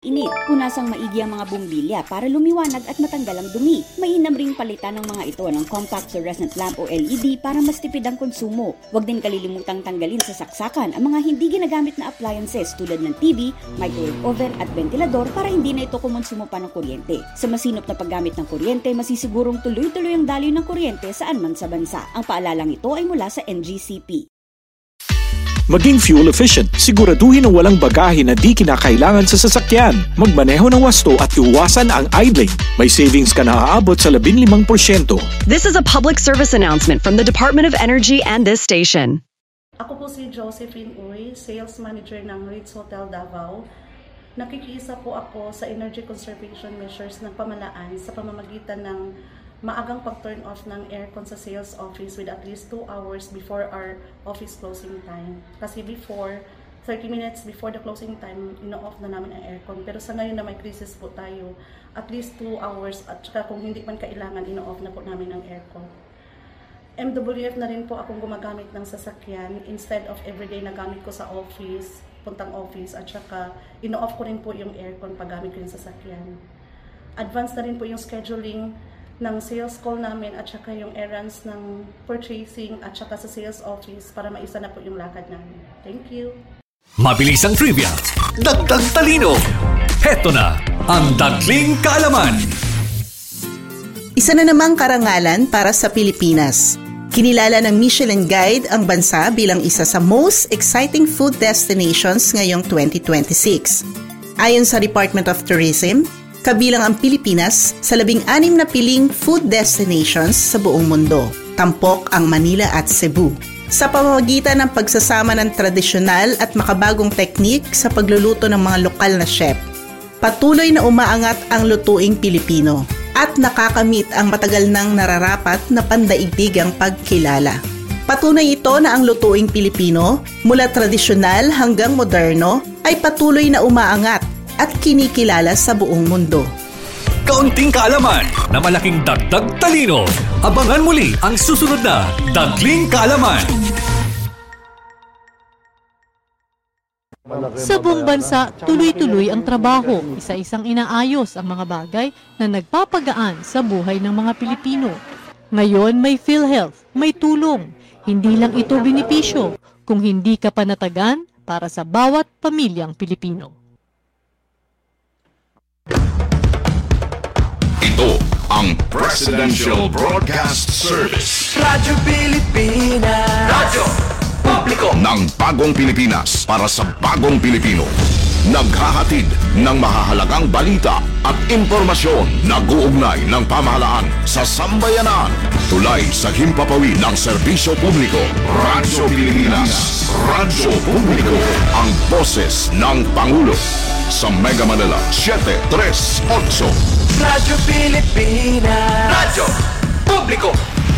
Init, punasang maigi ang mga bumbilya para lumiwanag at matanggal ang dumi. Mainam ring palitan ng mga ito ng compact fluorescent lamp o LED para mas tipid ang konsumo. Huwag din kalilimutang tanggalin sa saksakan ang mga hindi ginagamit na appliances tulad ng TV, microwave oven at ventilador para hindi na ito kumonsumo pa ng kuryente. Sa masinop na paggamit ng kuryente, masisigurong tuloy-tuloy ang daloy ng kuryente saan man sa bansa. Ang paalalang ito ay mula sa NGCP. Maging fuel efficient, siguraduhin na walang bagahe na di kinakailangan sa sasakyan. Magmaneho ng wasto at iwasan ang idling. May savings ka na aabot sa 15%. This is a public service announcement from the Department of Energy and this station. Ako po si Josephine Uy, Sales Manager ng Ritz Hotel Davao. Nakikiisa po ako sa energy conservation measures ng pamalaan sa pamamagitan ng maagang pag-turn off ng aircon sa sales office with at least 2 hours before our office closing time. Kasi before, 30 minutes before the closing time, ino-off na namin ang aircon. Pero sa ngayon na may crisis po tayo, at least 2 hours at saka kung hindi man kailangan, ino-off na po namin ang aircon. MWF na rin po akong gumagamit ng sasakyan instead of everyday na gamit ko sa office, puntang office, at saka ino-off ko rin po yung aircon pag gamit ko yung sasakyan. Advance na rin po yung scheduling ng sales call namin at saka yung errands ng purchasing at saka sa sales office para maisa na po yung lakad namin. Thank you! Mabilis ang trivia, dagdag talino. Heto na ang Dagling Kaalaman. Isa na namang karangalan para sa Pilipinas. Kinilala ng Michelin Guide ang bansa bilang isa sa most exciting food destinations ngayong 2026. Ayon sa Department of Tourism, kabilang ang Pilipinas sa 16 na piling food destinations sa buong mundo. Tampok ang Manila at Cebu. Sa pamamagitan ng pagsasama ng tradisyonal at makabagong teknik sa pagluluto ng mga lokal na chef, patuloy na umaangat ang lutuing Pilipino at nakakamit ang matagal nang nararapat na pandaigdigang pagkilala. Patunay ito na ang lutuing Pilipino, mula tradisyonal hanggang moderno, ay patuloy na umaangat at kinikilala sa buong mundo. Kaunting kaalaman na malaking dagdag talino. Abangan muli ang susunod na Dagling Kaalaman. Sa buong bansa, tuloy-tuloy ang trabaho. Isa-isang inaayos ang mga bagay na nagpapagaan sa buhay ng mga Pilipino. Ngayon may PhilHealth, may tulong. Hindi lang ito benepisyo, kung hindi ka panatagan para sa bawat pamilyang Pilipino. Ito ang Presidential Broadcast Service. Radyo Pilipinas. Radyo Publiko ng bagong Pilipinas para sa bagong Pilipino. Naghahatid ng mahahalagang balita at impormasyon na guugnay ng pamahalaan sa sambayanan. Tulay sa himpapawid ng serbisyo publiko. Radyo Pilipinas. Radyo Publiko. Ang boses ng Pangulo. Sa Mega Manila, 738. Radyo Pilipinas. Radyo Publiko.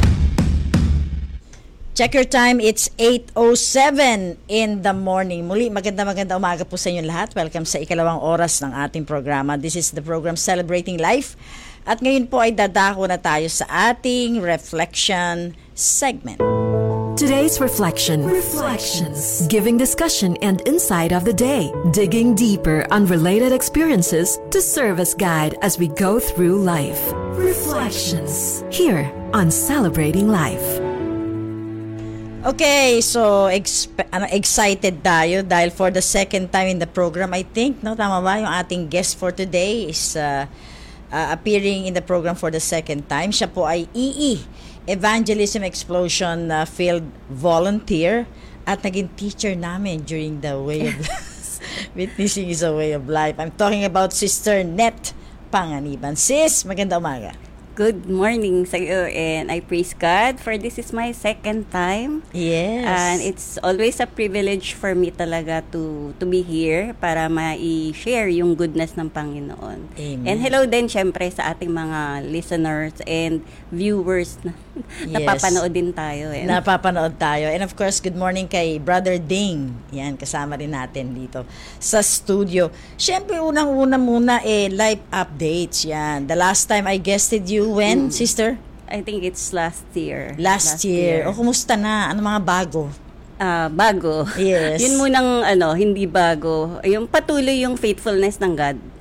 Check your time, it's 8:07 in the morning. Muli, maganda umaga po sa inyo lahat. Welcome sa ikalawang oras ng ating programa. This is the program Celebrating Life. At ngayon po ay dadako na tayo sa ating reflection segment. Today's Reflections. Giving discussion and insight of the day. Digging deeper on related experiences to serve as guide as we go through life. Reflections. Here on Celebrating Life. Okay, so excited tayo dahil for the second time in the program, I think, no, tama ba, yung ating guest for today is appearing in the program for the second time. Siya po ay Evangelism Explosion Field Volunteer at naging teacher namin during the Way of Witnessing is a Way of Life. I'm talking about Sister Net Panganiban. Sis, maganda umaga. Good morning sa iyo, and I praise God for this is my second time. Yes. And it's always a privilege for me talaga to be here para ma-share yung goodness ng Panginoon. Amen. And hello din syempre sa ating mga listeners and viewers na napapanood din tayo. Napapanood tayo. And of course, good morning kay Brother Ding. Yan, kasama rin natin dito sa studio. Syempre, unang-una muna live updates. Yan. The last time I guested you, when, sister? I think it's last year. Last year. O, kumusta na? Ano mga bago? Bago. Yes. Yun munang hindi bago. Yung patuloy yung faithfulness ng God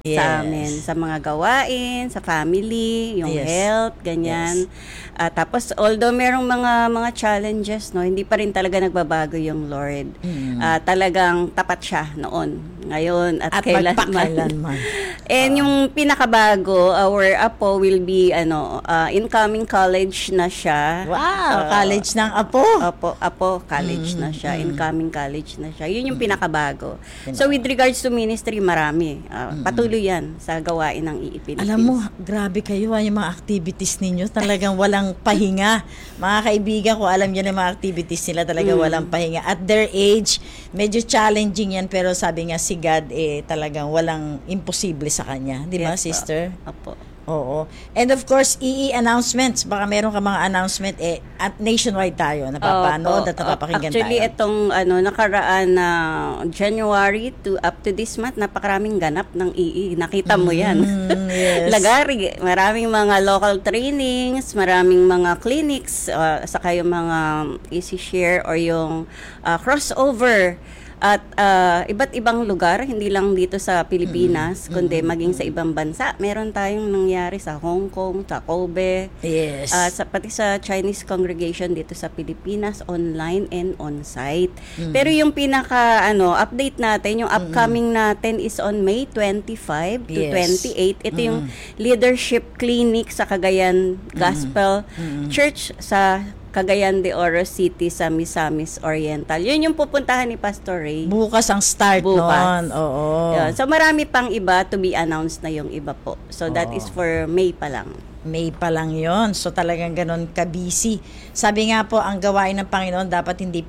sa amin, sa mga gawain, sa family, yung health, ganyan. Tapos although merong mga challenges, no, hindi pa rin talaga nagbabago yung Lord. Talagang tapat siya noon, ngayon at magpakailanman. And yung pinakabago, our apo will be incoming college na siya. Wow, college ng apo. Apo college na siya, incoming college na siya. Yun yung pinakabago. So with regards to ministry, marami. Patuloy yan sa gawain ng EE Philippines. Alam mo, grabe kayo yung mga activities ninyo. Talagang walang pahinga. Mga kaibigan ko, alam niyo na mga activities nila talagang walang pahinga. At their age, medyo challenging yan. Pero sabi nga si God, talagang walang imposible sa kanya. Di ba, sister? Apo. Oo. And of course, EE announcements. Baka meron ka mga announcement at nationwide tayo. Napapanood at napapakinggan Actually, tayo. itong nakaraan na January to up to this month, napakaraming ganap ng EE. Nakita mo yan. Yes. Lagari. Maraming mga local trainings, maraming mga clinics, saka yung mga easy share or yung crossover. At iba't ibang lugar, hindi lang dito sa Pilipinas, kundi maging sa ibang bansa. Meron tayong nangyari sa Hong Kong, sa Kobe, pati sa Chinese congregation dito sa Pilipinas, online and on-site. Pero yung update natin, yung upcoming natin is on May 25 to 28. Ito yung leadership clinic sa Cagayan Gospel Church sa Cagayan de Oro City sa Misamis Oriental. Yun yung pupuntahan ni Pastor Ray. Bukas ang start noon. Oo. Yun. So marami pang iba to be announced na yung iba po. So that is for May pa lang. May pa lang yon. So talagang ganon ka-busy. Sabi nga po, ang gawain ng Panginoon dapat hindi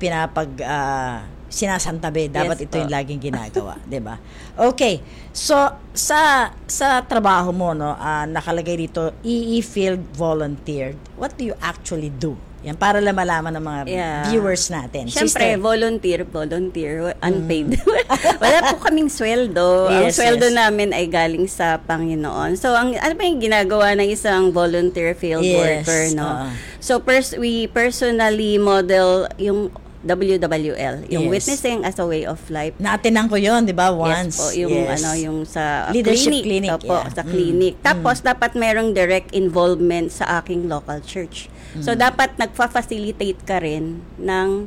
sinasantabi. Dapat ito yung laging ginagawa. Diba? Okay. So, sa trabaho mo, no, nakalagay dito, EE Field Volunteer. What do you actually do? Yan, para malaman ng mga viewers natin. Siyempre, volunteer, unpaid. Wala po kaming sweldo. Ang sweldo namin ay galing sa Panginoon. So, ano ba yung ginagawa ng isang volunteer field worker, no? So, we personally model yung WWL, yung witnessing as a way of life. Naatinan ko yon, 'di ba? Once. Yes po, yung sa leadership clinic. Sa clinic. Tapos dapat merong direct involvement sa aking local church. So dapat nagfa-facilitate ka rin ng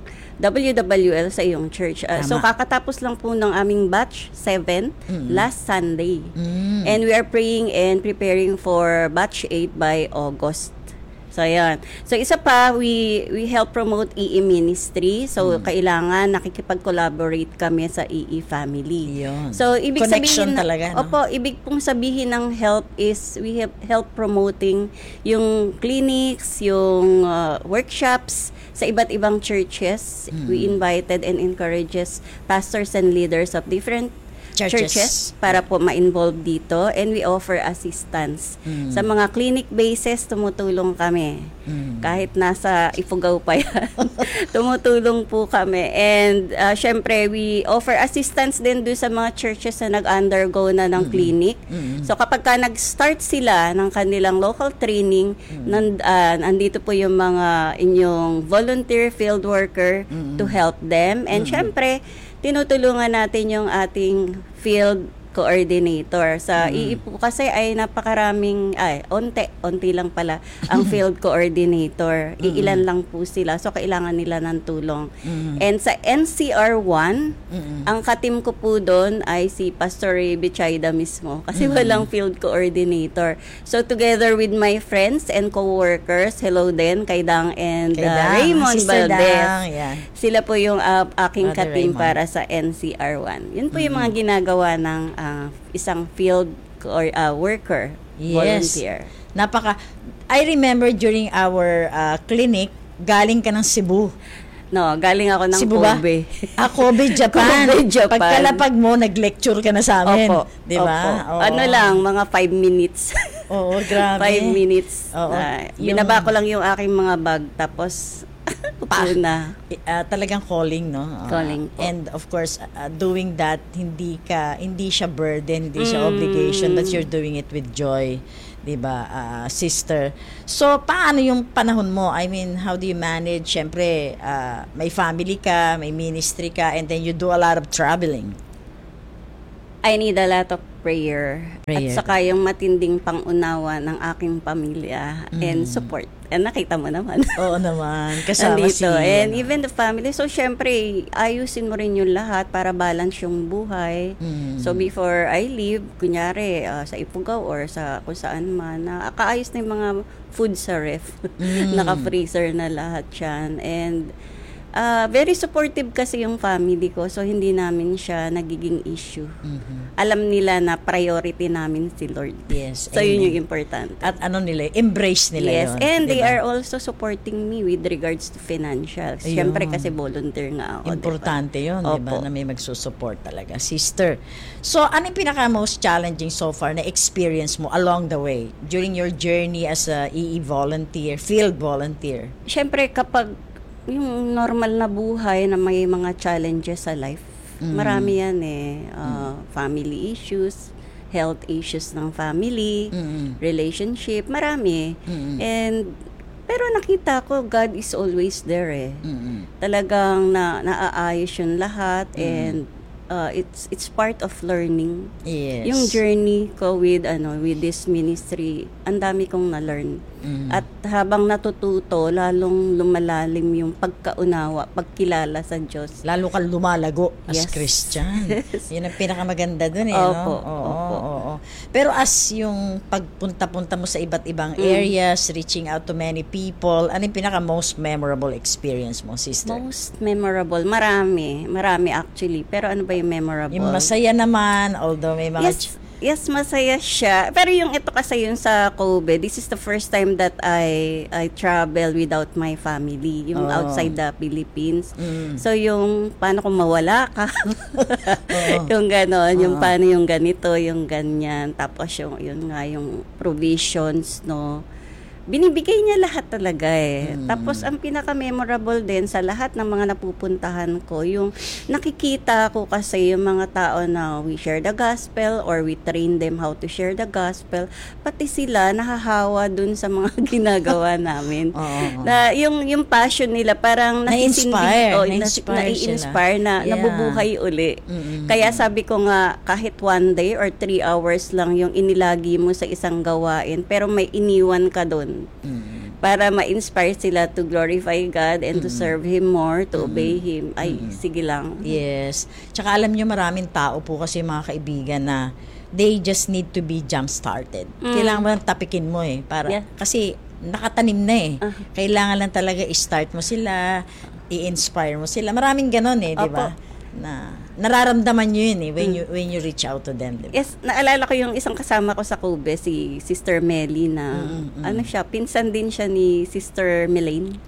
WWL sa iyong church. So kakatapos lang po ng aming batch 7 last Sunday. And we are praying and preparing for batch 8 by August. So, ayan. So, isa pa, we help promote EE ministry. So, kailangan nakikipag-collaborate kami sa EE family. Yun. So, ibig connection sabihin, talaga, no? Opo, ibig pong sabihin ng help is we help promoting yung clinics, yung workshops sa iba't ibang churches. We invited and encourages pastors and leaders of different churches para po ma-involve dito, and we offer assistance. Sa mga clinic bases, tumutulong kami. Kahit nasa Ifugao pa yan, tumutulong po kami. And syempre, we offer assistance din doon sa mga churches na nag-undergo na ng clinic. So kapag ka nag-start sila ng kanilang local training, nandito po yung mga inyong volunteer field worker to help them. And syempre, tinutulungan natin yung ating field coordinator. Sa EE po kasi ay napakaraming, onti lang pala ang field coordinator. Iilan lang po sila. So, kailangan nila ng tulong. And sa NCR1, ang katim ko po doon ay si Pastor Ray Bichayda mismo. Kasi walang field coordinator. So, together with my friends and co-workers, hello din, kay Dang and Raymond Valdez. Sila po yung aking katim para sa NCR1. Yun po yung mga ginagawa ng isang field or worker, volunteer. I remember during our clinic, galing ka ng Cebu. No, galing ako ng Cebu Kobe. Kobe, Japan. Kobe, Japan. Pagkalapag mo, nag-lecture ka na sa amin. Opo. Di ba? Ano lang, mga 5 minutes. Oo, grabe. 5 minutes. Binaba ko lang yung aking mga bag, tapos na. Talagang calling, no? Calling po. And of course, doing that, hindi siya burden, hindi siya obligation, but you're doing it with joy, 'di ba, sister? So, paano yung panahon mo? I mean, how do you manage? Syempre, may family ka, may ministry ka, and then you do a lot of traveling. I need a lot of prayer. Prayer. At saka yung matinding pangunawa ng aking pamilya and support. And nakita mo naman. Oo naman. Kasama Andito. And ano. even the family. So, syempre, ayusin mo rin yung lahat para balance yung buhay. So, before I leave, kunyari, sa Ifugao or sa kung saan man, nakaayos na yung mga food sa ref. Naka-freezer na lahat yan. And, very supportive kasi yung family ko, so hindi namin siya nagiging issue. Alam nila na priority namin si Lord. Yes. So amen. yun yung importante. At ano nila, embrace nila Yes, yun. and they diba? are also supporting me with regards to financials. Ayun. Siyempre kasi volunteer nga ako. Importante yun, Opo. diba? Na may magsusupport talaga. Sister, so ano yung pinaka-most challenging so far na experience mo along the way during your journey as a EE volunteer, field volunteer? Siyempre kapag yung normal na buhay na may mga challenges sa life, marami yan eh. Family issues, health issues ng family, relationship, marami. And pero nakita ko God is always there eh. Talagang naaayos yung lahat and it's part of learning. Yes. Yung journey ko with this ministry, ang dami kong na-learn. At habang natututo, lalong lumalalim yung pagkaunawa, pagkilala sa Diyos. Lalo kang lumalago as Yes. Christian. Yun ang pinakamaganda dun eh, Opo, no? opo. Oo. Pero as yung pagpunta-punta mo sa iba't ibang areas, reaching out to many people, ano yung pinaka-most memorable experience mo, sister? Most memorable, marami actually. Pero ano ba yung memorable? Yung masaya naman, although may mga... Yes, masaya siya. Pero yung ito kasi yung sa Kobe, this is the first time that I travel without my family, yung outside the Philippines. So yung paano kung mawala ka, yung gano'n, yung paano yung ganito, yung ganyan, tapos yung yung provisions, no. Binibigay niya lahat talaga eh. Tapos ang pinaka-memorable din sa lahat ng mga napupuntahan ko, yung nakikita ko kasi yung mga tao na we share the gospel or we train them how to share the gospel, pati sila nahahawa dun sa mga ginagawa namin. Na yung passion nila parang na-inspire na nabubuhay uli. Kaya sabi ko nga kahit 1 day or 3 hours lang yung inilagi mo sa isang gawain, pero may iniwan ka dun. Para ma-inspire sila to glorify God and to serve Him more, to obey Him. Ay, sige lang. Yes. Tsaka alam nyo, maraming tao po kasi mga kaibigan na they just need to be jump-started. Kailangan mo lang tapikin mo eh. Kasi nakatanim na eh. Kailangan lang talaga i-start mo sila, i-inspire mo sila. Maraming ganon eh, di ba? Na nararamdaman nyo yun eh when you reach out to them, diba? Yes, naalala ko yung isang kasama ko sa Kobe, si Sister Melly na pinsan din siya ni Sister Melaine.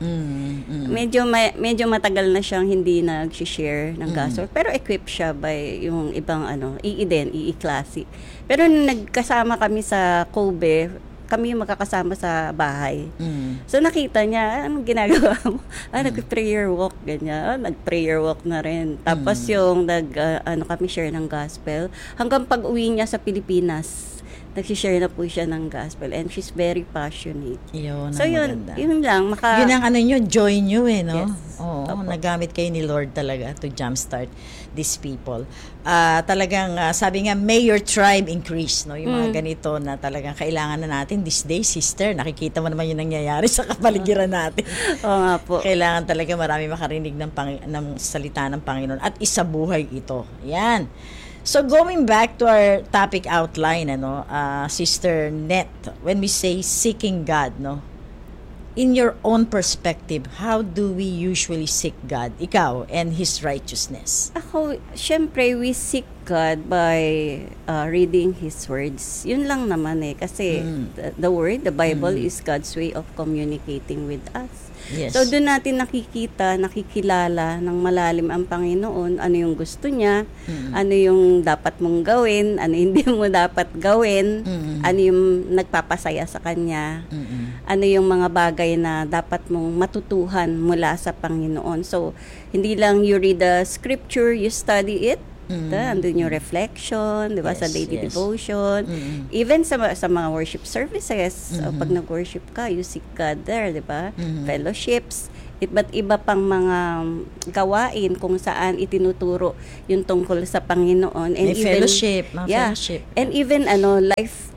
Medyo matagal na siyang hindi nag-share ng gospel, pero equipped siya by yung ibang EE klase. Pero nung nagkasama kami sa Kobe, kami yung magkakasama sa bahay. So nakita niya, anong ginagawa mo? Nag-prayer walk, ganyan. Nag-prayer walk na rin. Tapos yung kami share ng gospel. Hanggang pag-uwi niya sa Pilipinas, nag-share na po siya ng gospel. And she's very passionate. Yun, so yun lang. Yun ang joy nyo eh, no? Yes. Oo, nagamit kayo ni Lord talaga to jumpstart these people. Talagang sabi nga, may your tribe increase, no? Yung mga ganito na talagang kailangan na natin this day, sister. Nakikita mo naman yung nangyayari sa kapaligiran natin. Oo nga po. Kailangan talaga marami makarinig ng salita ng Panginoon at isabuhay ito. Yan. So going back to our topic outline, Sister Net, when we say seeking God, no? In your own perspective, how do we usually seek God? Ikaw and His righteousness. Ako, syempre, we seek God by reading His words. Yun lang naman eh. Kasi the Word, the Bible is God's way of communicating with us. Yes. So, doon natin nakikilala ng malalim ang Panginoon, ano yung gusto niya, ano yung dapat mong gawin, ano hindi mo dapat gawin, ano yung nagpapasaya sa Kanya, ano yung mga bagay na dapat mong matutuhan mula sa Panginoon. So, hindi lang you read the scripture, you study it, andun yung reflection, di ba, sa daily devotion. Even sa mga worship services, pag nag-worship ka, you seek God there, di ba? Fellowships. iba't iba pang mga gawain kung saan itinuturo yung tungkol sa Panginoon. And May fellowship, mga fellowship. And even life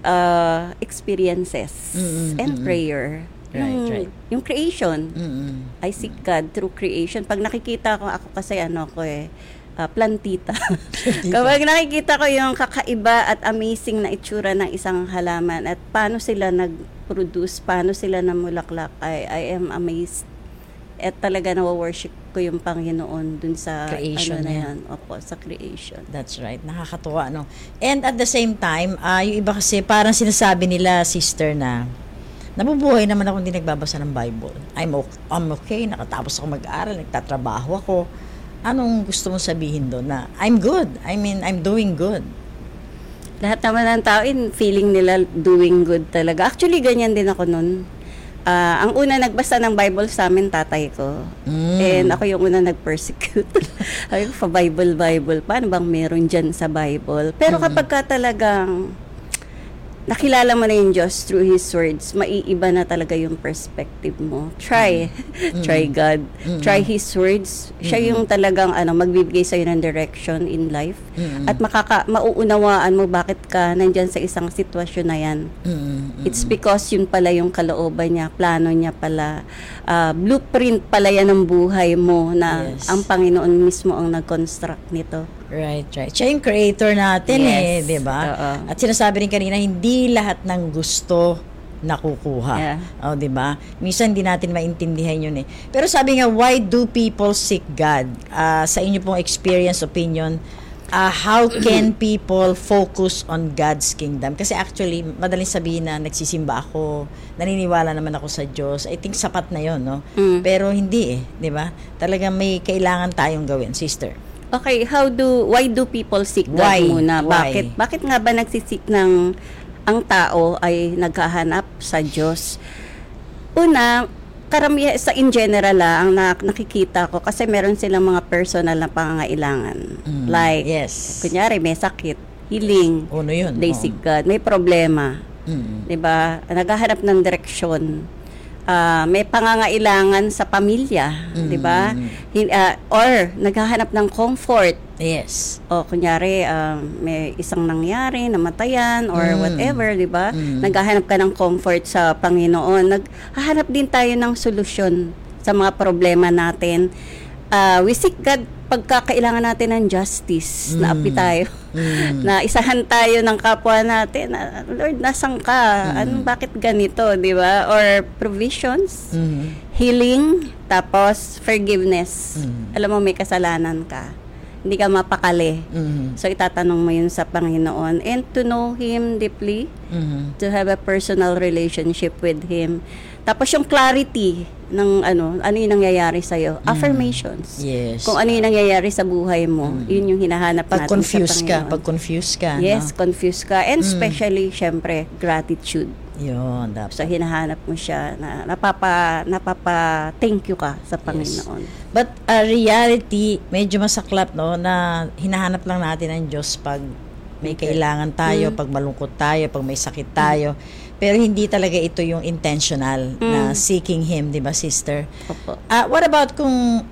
experiences and prayer. Right. Yung creation. I seek God through creation. Pag nakikita ko, ako kasi plantita. Kapag nakikita ko yung kakaiba at amazing na itsura ng isang halaman at paano sila nag-produce, paano sila namulaklak, I am amazed. At talaga nawa-worship ko yung Panginoon dun sa creation yan. Opo, sa creation. That's right. Nakakatuwa, no? And at the same time, yung iba kasi parang sinasabi nila, sister, na nabubuhay naman ako hindi nagbabasa ng Bible. I'm okay, nakatapos ako mag-aral, nagtatrabaho ako. Anong gusto mong sabihin doon na I'm good? I mean, I'm doing good. Lahat naman ng tao, feeling nila doing good talaga. Actually, ganyan din ako nun. Ang una nagbasa ng Bible sa amin, tatay ko. And ako yung una nag-persecute. Ay, Bible. Paano bang meron dyan sa Bible? Pero kapag ka talagang nakilala mo na yung Diyos through His words, maiiba na talaga yung perspective mo. Try God. Try His words. Siya yung talagang magbibigay sa'yo ng direction in life. At mauunawaan mo bakit ka nandyan sa isang sitwasyon na yan. It's because yun pala yung kalooban niya, plano niya pala, blueprint pala yan ng buhay mo na ang Panginoon mismo ang nag-construct nito. Right. Siya yung creator natin di ba? At sinasabi rin kanina, hindi lahat ng gusto nakukuha. Di ba? Minsan hindi natin maintindihan yun Pero sabi nga, why do people seek God? Sa inyo pong experience, opinion, how can people focus on God's kingdom? Kasi actually, madaling sabihin na nagsisimba ako, naniniwala naman ako sa Diyos. I think sapat na yun, no? Pero hindi di ba? Talagang may kailangan tayong gawin, sister. Okay, why do people seek God muna? Bakit nga ba nagsisik ang tao ay naghahanap sa Diyos? Una, karamihan in general ang nakikita ko kasi meron silang mga personal na pangangailangan. Like, kunyari may sakit, healing, they seek God. May problema, 'di ba? Naghahanap ng direksyon. May pangangailangan sa pamilya, 'di ba? Or naghahanap ng comfort. O kunyari may isang nangyari, namatayan or whatever, 'di ba? Naghahanap ka ng comfort sa Panginoon. Naghahanap din tayo ng solusyon sa mga problema natin. We seek God pagka kailangan natin ng justice, na api tayo. Na isahan tayo ng kapwa natin. Lord, nasan ka? Bakit ganito, di ba? Or provisions, healing, tapos forgiveness. Alam mo, may kasalanan ka. Hindi ka mapakali. So, itatanong mo yun sa Panginoon. And to know Him deeply, to have a personal relationship with Him. Tapos yung clarity ng ano yung nangyayari sa'yo. Affirmations. Kung ano yung nangyayari sa buhay mo, yun yung hinahanap natin sa Panginoon. Pag confused ka. Yes, confused ka. And especially, syempre, gratitude. Yun, dapat. So, hinahanap mo siya na napapa-thank you ka sa Panginoon. But reality, medyo masaklap, no, na hinahanap lang natin ang Diyos pag may kailangan tayo, pag malungkot tayo, pag may sakit tayo. Pero hindi talaga ito yung intentional na seeking Him, di ba, sister? Opo. What about kung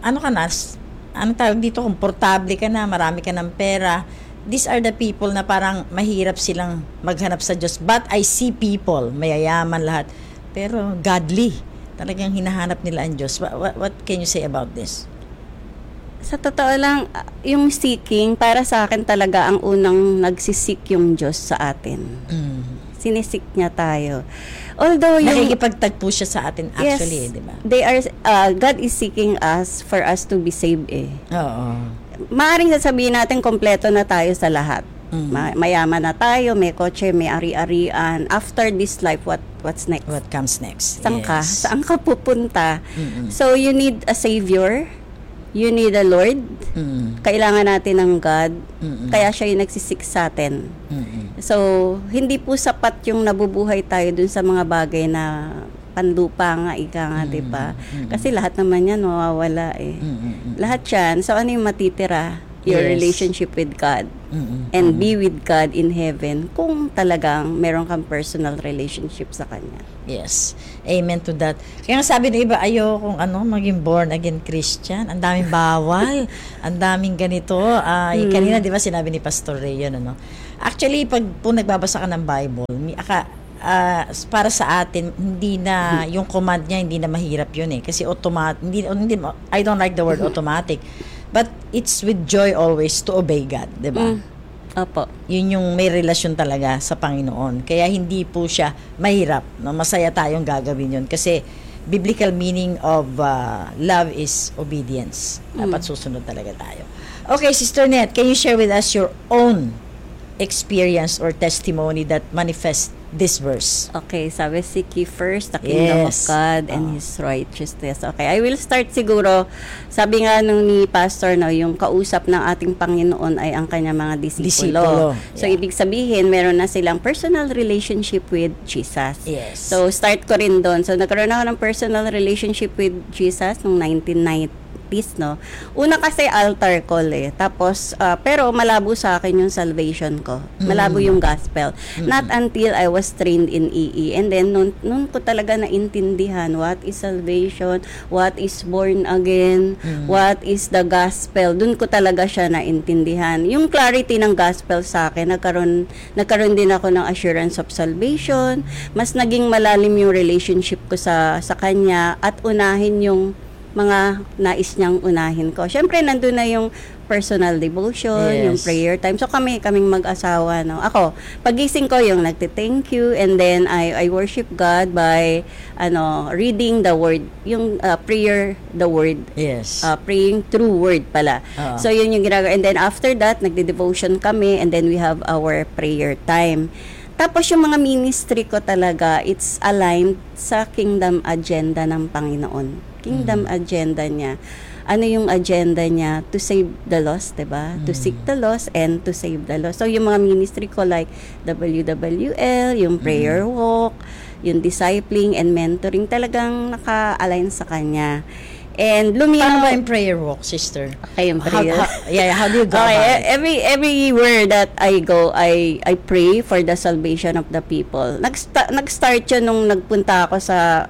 tawag dito, komportable ka na, marami ka ng pera, these are the people na parang mahirap silang maghanap sa Diyos. But I see people, mayayaman lahat, pero godly. Talagang hinahanap nila ang Diyos. What can you say about this? Sa totoo lang, yung seeking, para sa akin talaga ang unang nagsisik yung Diyos sa atin. Sinisik niya tayo. Although yung nakikipagtagpo siya sa atin actually, di ba? God is seeking us for us to be saved Oo. Maaring sasabihin natin kompleto na tayo sa lahat. Mayaman na tayo, may kotse, may ari-arian. After this life, what's next? What comes next? Saan ka pupunta? So you need a savior. You need a Lord. Kailangan natin ng God. Kaya siya yung nagsisik sa atin. So, hindi po sapat yung nabubuhay tayo dun sa mga bagay na panlupa nga, ika nga, diba? Kasi lahat naman yan mawawala Lahat yan. So, ano yung matitira? your Yes. relationship with God and be with God in heaven kung talagang meron kang personal relationship sa Kanya. Yes. Amen to that. Kaya nga sabi ng iba, ayokong maging born again Christian. Ang daming bawal. Ang daming ganito. Kanina, di ba, sinabi ni Pastor Ray yun, Actually, pag nagbabasa ka ng Bible, para sa atin, hindi na, yung command niya, hindi na mahirap yun Kasi I don't like the word automatic. But it's with joy always to obey God, di ba? Opo. Yun yung may relasyon talaga sa Panginoon. Kaya hindi po siya mahirap. Masaya tayong gagawin yun. Kasi biblical meaning of love is obedience. Dapat susunod talaga tayo. Okay, Sister Net, can you share with us your own experience or testimony that manifests this verse? Okay, sabi, seek ye first the kingdom of God and His righteousness. Okay, I will start siguro, sabi nga nung ni Pastor, yung kausap ng ating Panginoon ay ang kanya mga disipulo. So, ibig sabihin, meron na silang personal relationship with Jesus. Yes. So, start ko rin doon. So, nagkaroon ako ng personal relationship with Jesus noong 1990. Una kasi altar call Tapos, pero malabo sa akin yung salvation ko. Malabo yung gospel. Not until I was trained in EE. And then, nun ko talaga naintindihan what is salvation, what is born again, what is the gospel. Dun ko talaga siya naintindihan. Yung clarity ng gospel sa akin, nagkaroon din ako ng assurance of salvation. Mas naging malalim yung relationship ko sa Kanya at unahin yung mga nais niyang unahin ko. Siyempre, nandun na yung personal devotion, yung prayer time. So, kaming mag-asawa, Ako, pagising ko, yung nagte-thank you, and then I worship God by, reading the word, yung prayer, the word. Yes. Praying through word pala. So, yun yung ginagawa. And then, after that, nagde-devotion kami, and then we have our prayer time. Tapos yung mga ministry ko talaga, it's aligned sa kingdom agenda ng Panginoon. Kingdom agenda niya. Ano yung agenda niya? To save the lost, diba? To seek the lost and to save the lost. So yung mga ministry ko like WWL, yung prayer walk, yung discipling and mentoring, talagang naka-align sa kanya. And Paano ba yung prayer walk, sister? Okay, yung prayer. How do you go about it? Everywhere that I go, I pray for the salvation of the people. Nag-start yun nung nagpunta ako sa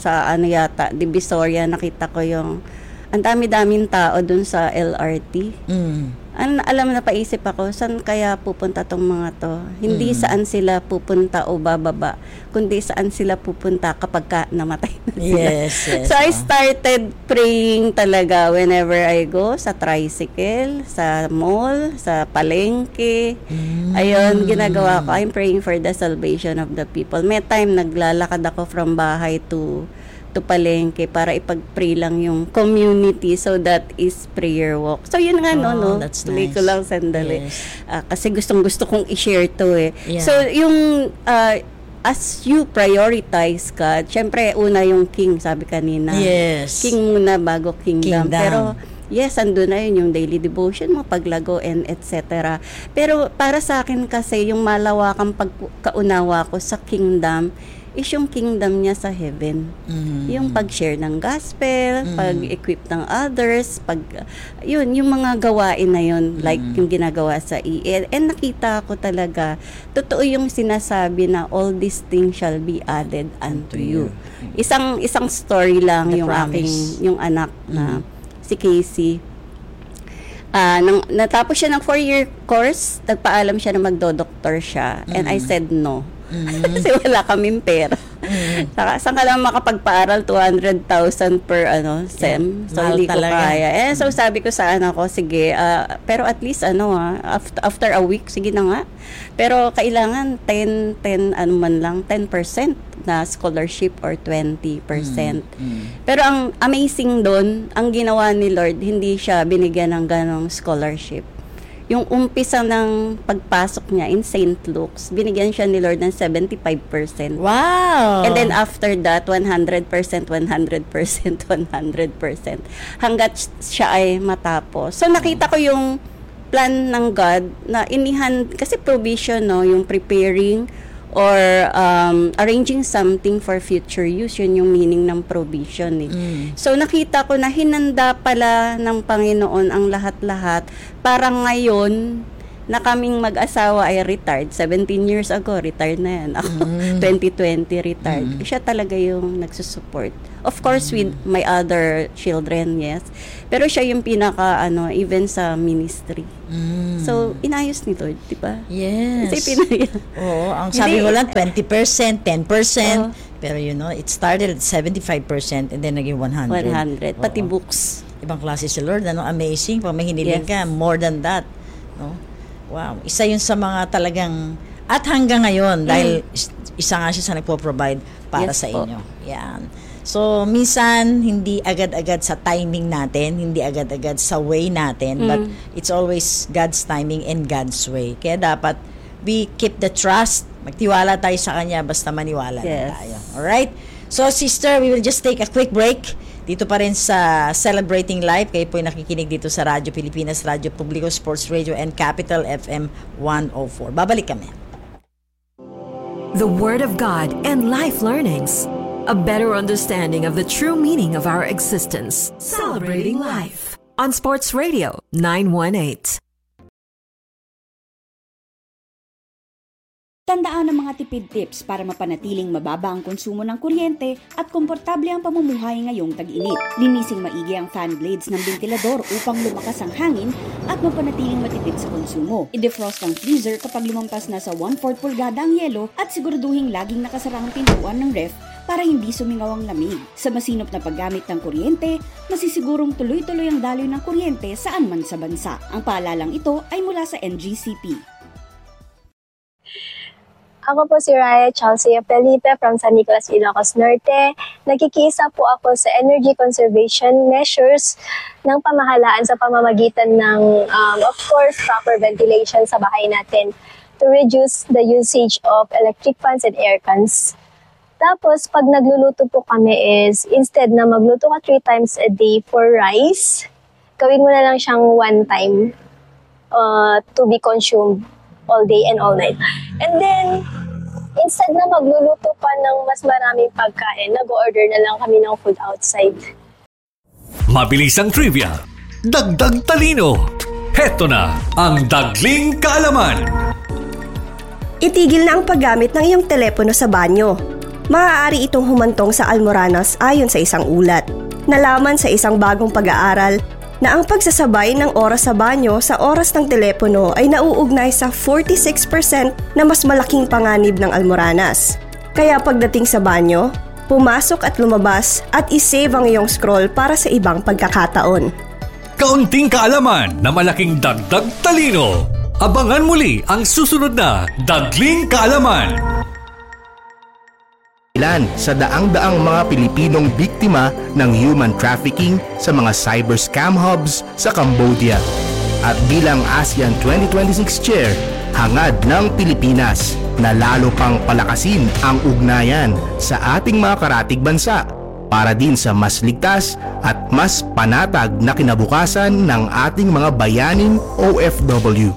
Divisoria, nakita ko yung ang dami-daming tao dun sa LRT. Alam na paisip ako, saan kaya pupunta tong mga to? Hindi saan sila pupunta o bababa, kundi saan sila pupunta kapag namatay na sila. Yes. So I started praying talaga whenever I go, sa tricycle, sa mall, sa palengke. Ayun, ginagawa ko. I'm praying for the salvation of the people. May time naglalakad ako from bahay to palengke para ipag-pray lang yung community, so that is prayer walk. So yun nga that's tuloy nice. ko lang sandali. Kasi gustong-gusto kong i-share to Yeah. So yung as you prioritize God, syempre una yung king, sabi kanina. Yes. King muna bago kingdom. Kingdom. Pero yes, andun na yun yung daily devotion mo, paglago, and etc. Pero para sa akin kasi, yung malawakang pagkaunawa ko sa kingdom is yung kingdom niya sa heaven. Yung pag-share ng gospel, pag-equip ng others, yung mga gawain na yun, like yung ginagawa sa EL. And nakita ko talaga, totoo yung sinasabi na all these things shall be added unto you. Isang story lang, The yung promise. yung anak na si Casey. Natapos siya ng 4-year course, nagpaalam siya na magdo-doktor siya. And I said no. Kasi wala kaming pera. Saan ka lang makapagpaaral? 200,000 per SEM. So, hindi ko kaya. So, sabi ko sa anak ko, sige, pero at least, after a week, sige na nga. Pero, kailangan 10% na scholarship or 20%. Pero, ang amazing doon, ang ginawa ni Lord, hindi siya binigyan ng ganong scholarship. Yung umpisa ng pagpasok niya in St. Luke's, binigyan siya ni Lord ng 75%. Wow! And then after that, 100%. Hanggat siya ay matapos. So nakita ko yung plan ng God na kasi provision, yung preparing or arranging something for future use. Yun yung meaning ng provision eh. So nakita ko na hinanda pala ng Panginoon ang lahat-lahat para ngayon na kaming mag-asawa ay retired. 17 years ago, retired na yan. Ako, 2020 retired. Siya talaga yung nagsusupport. Of course, with my other children, yes. Pero siya yung pinaka, even sa ministry. So, inayos nito, di ba? Yes. Kasi pinayos. Oo, ang sabi ko lang, 20%, 10%. Pero it started at 75% and then naging 100. 100, pati books. Ibang klase si Lord, amazing. Pag may hiniling ka, more than that. No? Wow, isa yun sa mga talagang, at hanggang ngayon, dahil isa nga siya sa nagpo-provide para sa inyo. Yan. So, minsan, hindi agad-agad sa timing natin, hindi agad-agad sa way natin, but it's always God's timing and God's way. Kaya dapat, we keep the trust, magtiwala tayo sa Kanya, basta maniwala na tayo. Alright? So, sister, we will just take a quick break. Dito pa rin sa Celebrating Life, kayo po ay nakikinig dito sa Radyo Pilipinas, Radyo Publiko, Sports Radio, and Capital FM 104. Babalik kami. The Word of God and Life Learnings. A better understanding of the true meaning of our existence. Celebrating Life. On Sports Radio 918. Tandaan ang mga tipid tips para mapanatiling mababa ang konsumo ng kuryente at komportable ang pamumuhay ngayong tag-init. Linising maigi ang fan blades ng ventilador upang lumakas ang hangin at mapanatiling matipid sa konsumo. I-defrost ang freezer kapag lumampas na sa 1/4 pulgada ang yelo at siguraduhin laging nakasara ang pintuan ng ref para hindi sumingaw ang lamig. Sa masinop na paggamit ng kuryente, masisigurong tuloy-tuloy ang daloy ng kuryente saan man sa bansa. Ang paalalang ito ay mula sa NGCP. Ako po si Raya Chelsea Felipe from San Nicolas, Ilocos Norte. Nagkikiisa po ako sa energy conservation measures ng pamahalaan sa pamamagitan ng, of course, proper ventilation sa bahay natin to reduce the usage of electric fans and air cans. Tapos, pag nagluluto po kami is, instead na magluto ka 3 times a day for rice, gawin mo na lang siyang 1 time to be consumed all day and all night. And then, instead na magluluto pa ng mas maraming pagkain, nag-order na lang kami ng food outside. Mabilisang trivia, dagdag talino. Heto na ang Dagling Kaalaman. Itigil na ang paggamit ng iyong telepono sa banyo. Maaari itong humantong sa almoranas ayon sa isang ulat. Nalaman sa isang bagong pag-aaral na ang pagsasabay ng oras sa banyo sa oras ng telepono ay nauugnay sa 46% na mas malaking panganib ng almoranas. Kaya pagdating sa banyo, pumasok at lumabas at isave ang iyong scroll para sa ibang pagkakataon. Kaunting kaalaman na malaking dagdag talino. Abangan muli ang susunod na Dagling Kaalaman. Ilan sa daang-daang mga Pilipinong biktima ng human trafficking sa mga cyber scam hubs sa Cambodia. At bilang ASEAN 2026 Chair, hangad ng Pilipinas na lalo pang palakasin ang ugnayan sa ating mga karatig bansa para din sa mas ligtas at mas panatag na kinabukasan ng ating mga bayaning OFW.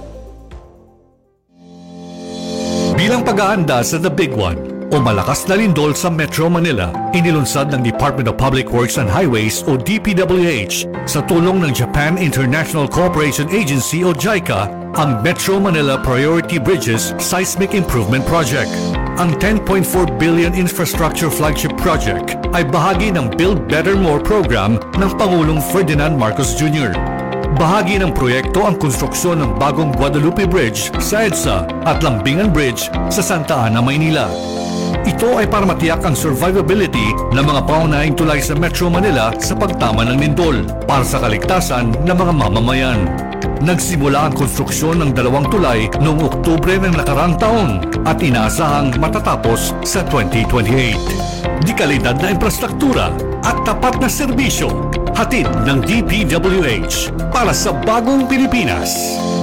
Bilang pag-aanda sa The Big One, o malakas na lindol sa Metro Manila, inilunsad ng Department of Public Works and Highways o DPWH sa tulong ng Japan International Cooperation Agency o JICA ang Metro Manila Priority Bridges Seismic Improvement Project. Ang 10.4 billion infrastructure flagship project ay bahagi ng Build Better More program ng Pangulong Ferdinand Marcos Jr. Bahagi ng proyekto ang konstruksyon ng bagong Guadalupe Bridge sa EDSA at Lambingan Bridge sa Santa Ana, Maynila. Ito ay para matiyak ang survivability ng mga paunahing tulay sa Metro Manila sa pagtama ng lindol para sa kaligtasan ng mga mamamayan. Nagsimula ang konstruksyon ng 2 tulay noong Oktubre ng nakarang taon at inaasahang matatapos sa 2028. Di kalidad na infrastruktura at tapat na serbisyo, hatid ng DPWH para sa bagong Pilipinas.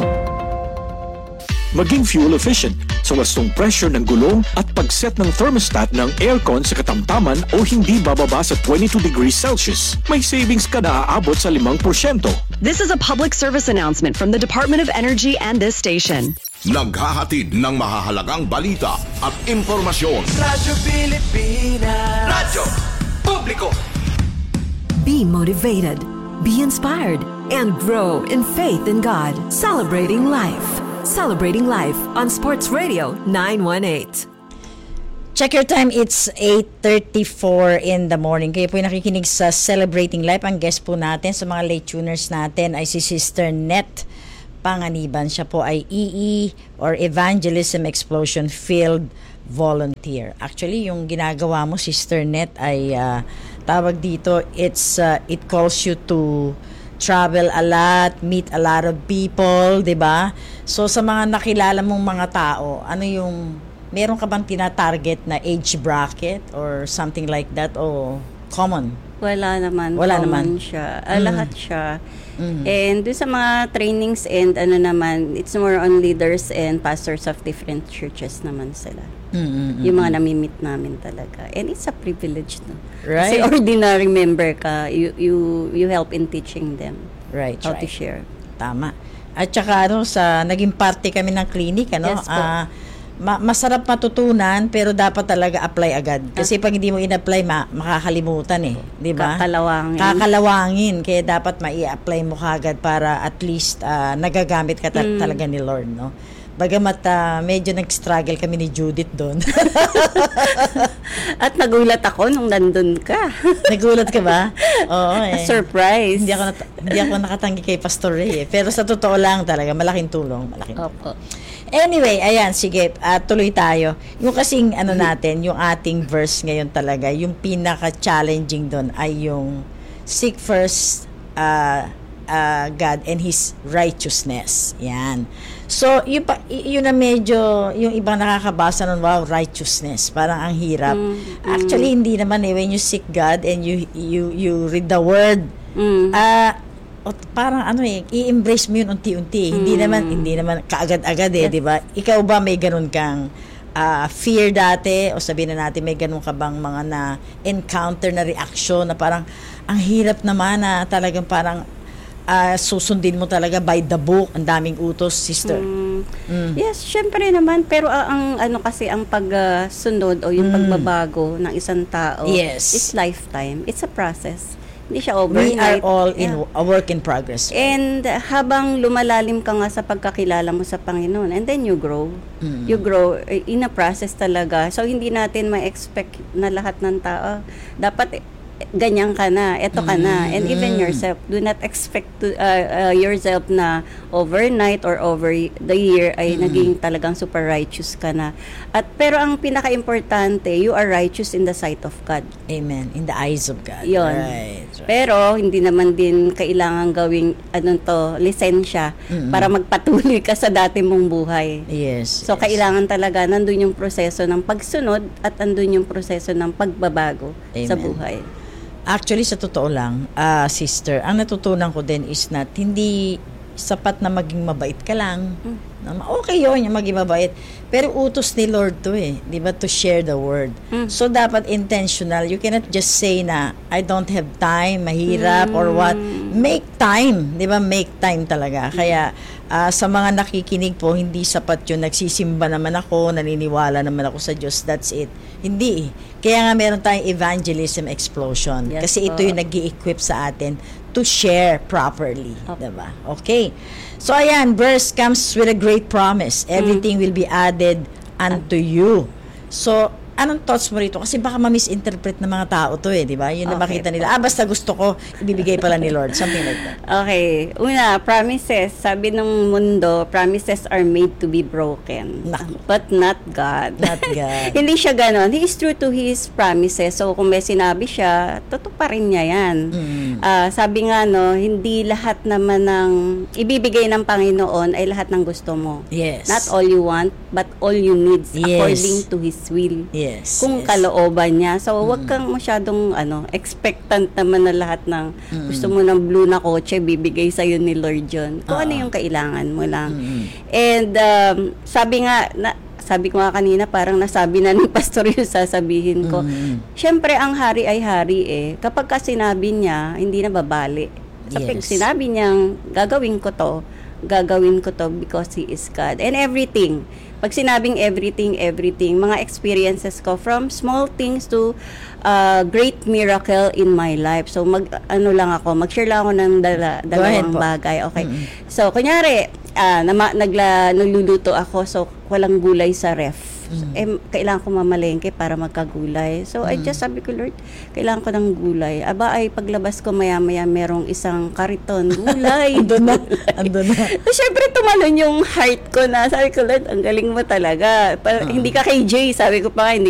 Maging fuel efficient sa wastong pressure ng gulong at pag-set ng thermostat ng aircon sa katamtaman o hindi bababa sa 22 degrees Celsius. May savings ka na aabot sa 5%. This is a public service announcement from the Department of Energy and this station. naghahatid ng mahahalagang balita at impormasyon. Radyo Pilipinas. Radyo Publiko. Be motivated, be inspired, and grow in faith in God. Celebrating life. Celebrating life on Sports Radio 918. Check your time, it's 8:34 in the morning. Kayo po yung nakikinig sa Celebrating Life. Ang guest po natin sa mga late tuners natin ay si Sister Net Panganiban. Siya po ay EE or Evangelism Explosion Field Volunteer. Actually, yung ginagawa mo, Sister Net, ay tawag dito, it calls you to travel a lot, meet a lot of people, 'di ba? So sa mga nakilala mong mga tao, ano yung meron ka bang tina-target na age bracket or something like that o common? Wala naman. Wala common naman siya. Lahat siya. And doon sa mga trainings and naman, it's more on leaders and pastors of different churches naman sila. Yung mga nami-meet namin talaga. And it's a privilege, no? Right. Kasi ordinary member ka, you help in teaching them. Right, how right. to share. Tama. At saka sa naging parte kami ng clinic, Yes po. Masarap matutunan pero dapat talaga apply agad. Kasi pag hindi mo in-apply, makakalimutan eh. Di ba? Kakalawangin. Kaya dapat mai-apply mo kagad para at least nagagamit ka talaga ni Lord, no? Bagamat medyo nag-struggle kami ni Judith doon. At nagulat ako nung nandun ka. Nagulat ka ba? Oo eh. Surprise. Hindi ako nakatanggi kay Pastor Ray eh. Pero sa totoo lang talaga, malaking tulong. Opo. Anyway, ayan, sige, tuloy tayo. Yung kasing natin, yung ating verse ngayon talaga, yung pinaka-challenging doon ay yung seek first God and His righteousness. Yan. So, yun na medyo, yung ibang nakakabasa nun, wow, righteousness. Parang ang hirap. Actually, hindi naman eh. When you seek God and you read the Word, parang i-embrace mo yun unti-unti. Hindi naman kaagad-agad eh, di ba? Ikaw ba may ganun kang fear dati o sabihin na natin may ganun ka bang mga na-encounter na reaction na parang ang hirap naman na talagang parang susundin mo talaga by the book, ang daming utos, sister. Yes, syempre naman, pero ang kasi ang pagsunod o yung pagbabago ng isang tao is lifetime. It's a process. Hindi siya overnight. We are all in a work in progress. And habang lumalalim ka nga sa pagkakilala mo sa Panginoon, and then you grow. You grow in a process talaga. So, hindi natin ma-expect na lahat ng tao dapat ganyan ka na, eto ka na. And even yourself, do not expect to, yourself na overnight or over the year ay naging talagang super righteous ka na. Pero ang pinaka-importante, you are righteous in the sight of God. Amen. In the eyes of God. Yun. Right. Pero, hindi naman din kailangan gawing, lisensya para magpatuloy ka sa dati mong buhay. Yes. So, kailangan talaga, nandun yung proseso ng pagsunod at nandun yung proseso ng pagbabago sa buhay. Actually, sa totoo lang, sister, ang natutunan ko din is not, hindi sapat na maging mabait ka lang. Okay yun, yung maging mabait. Pero utos ni Lord to eh, di ba, to share the word. So, dapat intentional. You cannot just say na, I don't have time, mahirap, or what. Make time, di ba? Make time talaga. Kaya, sa mga nakikinig po, hindi sapat yun. Nagsisimba naman ako, naniniwala naman ako sa Diyos, that's it. Hindi eh. Kaya nga meron tayong evangelism explosion. Yes, kasi ito yung nag-i-equip sa atin to share properly. Diba? Okay. So ayan, verse comes with a great promise. Everything will be added unto you. So, anong thoughts mo rito? Kasi baka ma-misinterpret ng mga tao to eh, di ba? Yun na makita nila. Basta gusto ko, ibibigay pala ni Lord. Something like that. Okay. Una, promises. Sabi ng mundo, promises are made to be broken. But not God. Not God. Hindi siya ganon. He is true to His promises. So, kung may sinabi siya, totoo pa rin niya yan. Sabi nga, hindi lahat naman ng ibibigay ng Panginoon ay lahat ng gusto mo. Yes. Not all you want, but all you need according to His will. Yes. Kung kalooban niya. So, wag kang masyadong expectant naman na lahat ng gusto mo ng blue na kotse, bibigay sa'yo ni Lord John. Kung ano yung kailangan mo lang. And sabi ko nga kanina, parang nasabi na ni Pastor yung sasabihin ko. Siyempre, ang hari ay hari eh. Kapag ka sinabi niya, hindi na babali. Pag sinabi niyang gagawin ko to, gagawin ko to because He is God. And everything. Pag sinabing everything, mga experiences ko from small things to great miracle in my life. So mag-share lang ako ng dalawang bagay. Okay. So kunyari, nagluluto ako, so walang gulay sa ref. Kailangan ko mamalengke para magkagulay. So, I just sabi ko, Lord, kailangan ko ng gulay. Aba, ay paglabas ko maya-maya merong isang kariton gulay. Andun na. So, syempre, tumalon yung heart ko na. Sabi ko, Lord, ang galing mo talaga. Hindi ka kay Jay. Sabi ko pa, hindi